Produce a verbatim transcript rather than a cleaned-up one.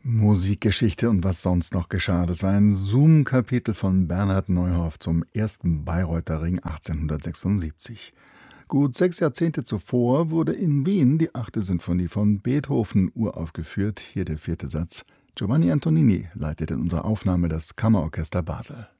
Musikgeschichte und was sonst noch geschah. Das war ein Zoom-Kapitel von Bernhard Neuhoff zum ersten Bayreuther Ring achtzehnhundertsechsundsiebzig. Gut sechs Jahrzehnte zuvor wurde in Wien die achte Sinfonie von Beethoven uraufgeführt. Hier der vierte Satz. Giovanni Antonini leitete in unserer Aufnahme das Kammerorchester Basel.